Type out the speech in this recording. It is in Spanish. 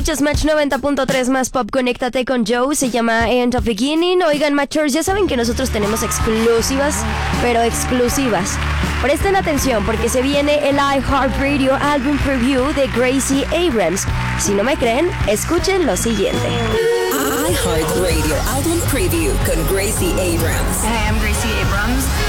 Escuchas Match 90.3 más pop, conéctate con Joe, se llama End of Beginning. Oigan, Matchers, ya saben que nosotros tenemos exclusivas, pero exclusivas. Presten atención porque se viene el iHeartRadio Album Preview de Gracie Abrams. Si no me creen, escuchen lo siguiente. iHeartRadio Album Preview con Gracie Abrams. Hey, I'm Gracie Abrams.